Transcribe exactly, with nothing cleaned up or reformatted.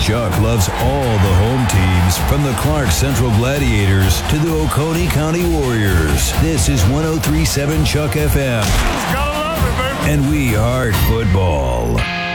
Chuck loves all the home teams, from the Clark Central Gladiators to the Oconee County Warriors. This is ten thirty-seven Chuck F M. Gotta love it, baby. And we heart football.